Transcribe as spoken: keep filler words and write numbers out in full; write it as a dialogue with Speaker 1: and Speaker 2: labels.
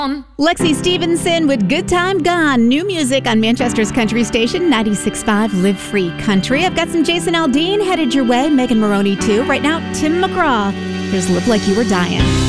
Speaker 1: Lexi Stevenson with Good Time Gone. New music on Manchester's country station, ninety-six point five Live Free Country. I've got some Jason Aldean headed your way. Megan Maroney, too. Right now, Tim McGraw. Here's Live Like You Were Dying.